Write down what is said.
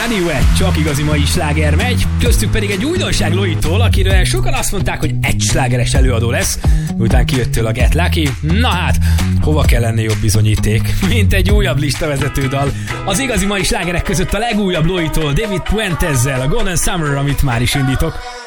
Anyway, csak igazi mai sláger megy, köztük pedig egy újdonság Loitól, akiről sokan azt mondták, hogy egy slágeres előadó lesz, miután kijöttől a Get Lucky. Na hát, hova kell lenni jobb bizonyíték, mint egy újabb listavezető dal. Az igazi mai slágerek között a legújabb Loitól, David Puentezzel, a Golden Summer, amit már is indítok.